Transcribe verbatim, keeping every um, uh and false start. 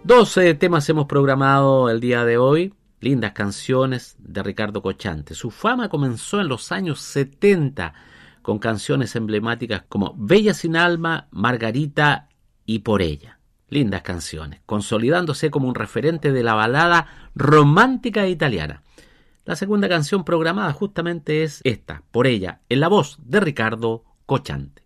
doce temas hemos programado el día de hoy. Lindas canciones de Ricardo Cocchante. Su fama comenzó en los años setenta con canciones emblemáticas como Bella sin alma, Margarita y Por ella. Lindas canciones, consolidándose como un referente de la balada romántica italiana. La segunda canción programada justamente es esta, Por ella, en la voz de Ricardo Cocchante.